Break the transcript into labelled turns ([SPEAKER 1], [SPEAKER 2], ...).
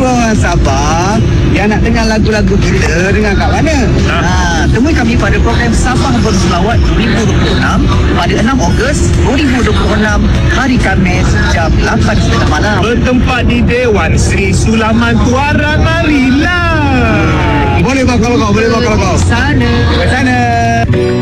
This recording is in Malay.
[SPEAKER 1] orang Sabah yang nak dengar lagu-lagu kita, dengar kat mana? Temui kami pada program Sabah Berselawat 2026 pada 6 Ogos 2026 hari Khamis jam 8.30 malam.
[SPEAKER 2] Bertempat di Dewan Sri Sulaman Tuara Marilah.
[SPEAKER 1] Boleh bakal kau.
[SPEAKER 3] Sana.